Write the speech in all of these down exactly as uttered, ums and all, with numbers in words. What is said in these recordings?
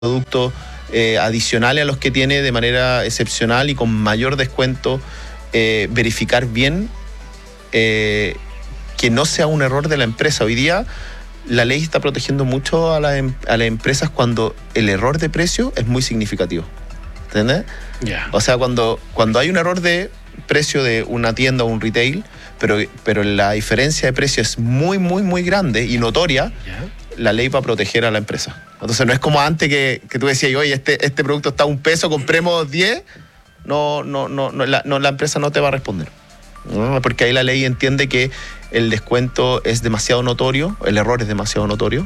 productos eh, adicionales a los que tiene de manera excepcional y con mayor descuento, eh, verificar bien eh, que no sea un error de la empresa. Hoy día la ley está protegiendo mucho a, la, a las empresas cuando el error de precio es muy significativo. ¿Entiendes? Yeah. O sea, cuando, cuando hay un error de precio de una tienda o un retail, pero, pero la diferencia de precio es muy, muy, muy grande y notoria, yeah, la ley va a proteger a la empresa. Entonces no es como antes que, que tú decías, oye, este, este producto está a un peso, compremos diez, no, no, no, no, la, no, la empresa no te va a responder. ¿No? Porque ahí la ley entiende que el descuento es demasiado notorio, el error es demasiado notorio, mm.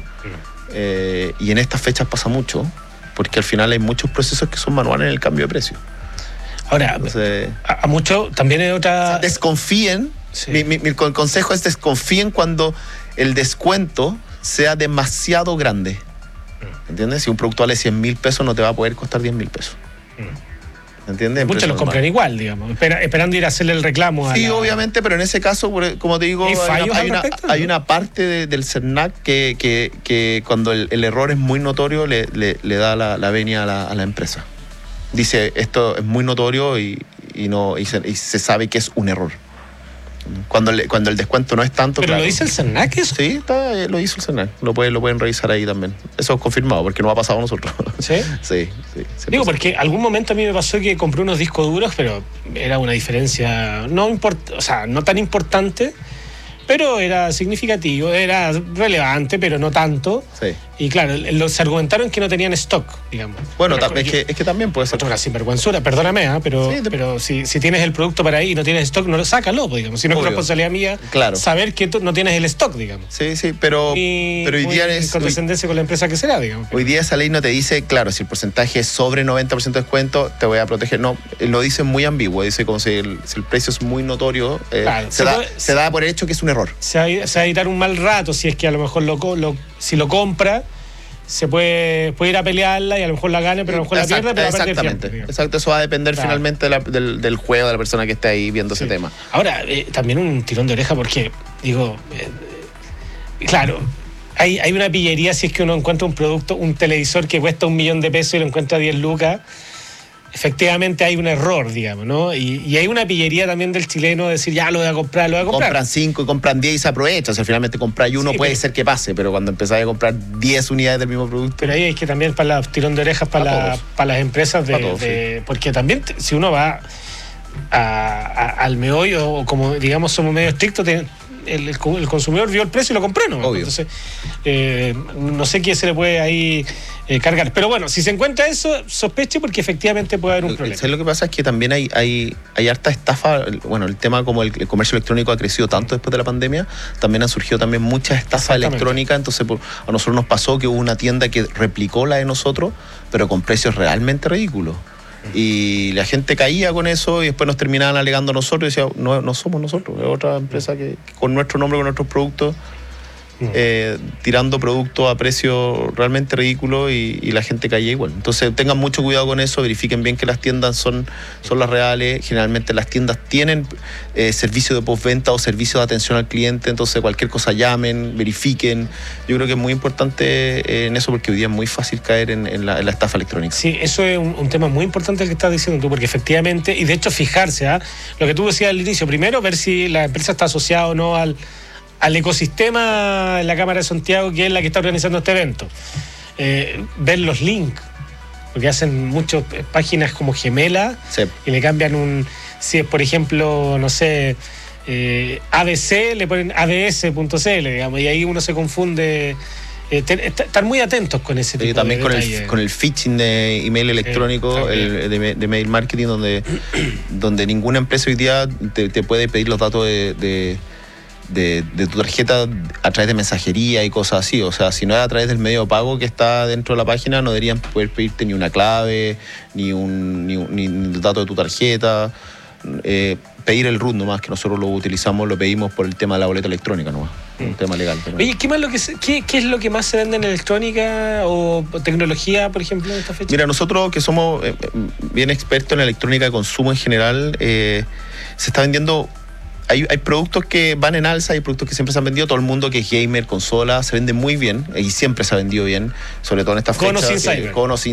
eh, y en estas fechas pasa mucho, porque al final hay muchos procesos que son manuales en el cambio de precio. Ahora, Entonces, a, a mucho también hay otra... O sea, desconfíen, sí. mi, mi, mi consejo es desconfíen cuando el descuento sea demasiado grande. ¿Entiendes? Si un producto vale cien mil pesos, no te va a poder costar diez mil pesos. ¿Entiendes? Muchos los compran igual, digamos, espera, esperando ir a hacerle el reclamo. Sí, a la... obviamente, pero en ese caso, como te digo, hay, una, hay, una, respecto, hay ¿no? una parte de, del CERNAC que, que, que cuando el, el error es muy notorio, le, le, le da la, la venia a la, a la empresa. Dice, esto es muy notorio y, y, no, y, se, y se sabe que es un error. Cuando, le, cuando el descuento no es tanto. ¿Pero claro, lo dice el CERNAC eso? Sí, está, lo hizo el CERNAC. Lo pueden, lo pueden revisar ahí también. Eso es confirmado, porque no ha pasado a nosotros. ¿Sí? Sí, sí. Digo, porque algún momento a mí me pasó que compré unos discos duros, pero era una diferencia no, import, o sea, no tan importante, pero era significativo, era relevante, pero no tanto. Sí. Y claro, los argumentaron que no tenían stock, digamos. Bueno, ta- es, que, es que también puede ser. Una sinvergüenzura, perdóname, ¿eh? pero, sí, te... pero si, si tienes el producto para ahí y no tienes stock, no lo sácalo, digamos. Si no es responsabilidad mía, claro, saber que tú no tienes el stock, digamos. Sí, sí, pero, y, pero hoy día es. condescendencia hoy, con la empresa que será, digamos. Hoy día esa ley no te dice, claro, si el porcentaje es sobre noventa por ciento de descuento, te voy a proteger. No, lo dice muy ambiguo, dice como si el, si el precio es muy notorio, eh, claro, se, se, da, puede, se da por hecho que es un error. Se va, se va a evitar un mal rato si es que a lo mejor lo, lo, si lo compra. Se puede, puede ir a pelearla y a lo mejor la gane, pero a lo mejor Exacto, la pierde, pero exactamente. Tiempo, Exacto, eso va a depender claro. finalmente de la, del, del juego de la persona que esté ahí viendo sí. ese tema. Ahora, eh, también un tirón de oreja porque, digo, eh, claro, hay, hay una pillería si es que uno encuentra un producto, un televisor que cuesta un millón de pesos y lo encuentra a diez lucas. Efectivamente hay un error, digamos, ¿no? Y, y hay una pillería también del chileno de decir, ya lo voy a comprar, lo voy a comprar. Compran cinco y compran diez y se aprovechan. O sea, finalmente comprar uno sí, puede pero, ser que pase, pero cuando empezáis a comprar diez unidades del mismo producto. Pero ahí hay que también para los tirón de orejas para, la, para las empresas, de, para todos, de, sí. porque también si uno va a, a, al meollo, o como digamos somos medio estrictos, te, el, el, el consumidor vio el precio y lo compró, ¿no? Obvio. Entonces, eh, no sé qué se le puede ahí eh, cargar. Pero bueno, si se encuentra eso, sospeche porque efectivamente puede haber un problema. ¿Sabes lo que pasa? Es que también hay, hay, hay harta estafa. Bueno, el tema como el, el comercio electrónico ha crecido tanto después de la pandemia, también han surgido también muchas estafas electrónicas. Entonces, por, a nosotros nos pasó que hubo una tienda que replicó la de nosotros, pero con precios realmente ridículos. Y la gente caía con eso y después nos terminaban alegando a nosotros y decían, no, no somos nosotros, es otra empresa que, que con nuestro nombre, con nuestros productos, eh, tirando productos a precio realmente ridículo y, y la gente caía igual. Entonces tengan mucho cuidado con eso, verifiquen bien que las tiendas son, son las reales. Generalmente las tiendas tienen eh, servicio de postventa o servicio de atención al cliente, entonces cualquier cosa llamen, verifiquen. Yo creo que es muy importante eh, en eso porque hoy día es muy fácil caer en, en, la, en la estafa electrónica. Sí, eso es un, un tema muy importante el que estás diciendo tú, porque efectivamente, y de hecho fijarse, ¿eh? Lo que tú decías al inicio, primero ver si la empresa está asociada o no al al ecosistema en la Cámara de Santiago, que es la que está organizando este evento. Eh, ver los links, porque hacen muchas páginas como gemelas sí. y le cambian un... Si es, por ejemplo, no sé, eh, A B C, le ponen A B S punto C L, digamos, y ahí uno se confunde. Eh, ten, estar muy atentos con ese tipo y también de con detalle. el con el phishing de email electrónico, eh, el, de, de mail marketing, donde, donde ninguna empresa hoy día te, te puede pedir los datos de... de De, de tu tarjeta a través de mensajería y cosas así. O sea, si no es a través del medio de pago que está dentro de la página, no deberían poder pedirte ni una clave, ni un ni, ni, ni el dato de tu tarjeta. Eh, pedir el root nomás, que nosotros lo utilizamos, lo pedimos por el tema de la boleta electrónica nomás. Mm. Un tema legal. Pero... Oye, ¿qué, más lo que se, qué, ¿qué es lo que más se vende en electrónica o tecnología, por ejemplo, en esta fecha? Mira, nosotros que somos eh, bien expertos en electrónica de consumo en general, eh, se está vendiendo hay, hay productos que van en alza, hay productos que siempre se han vendido. Todo el mundo que es gamer, consola, se vende muy bien y siempre se ha vendido bien, sobre todo en esta fecha. Con o sin cyber. Con o sin